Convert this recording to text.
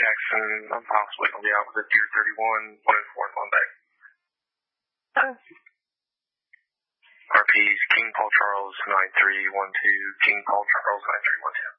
Jackson, I'm possibly going to be out with a Deer 31, 1 and 4 on Monday. RPs, King Paul Charles 9312, King Paul Charles 9312.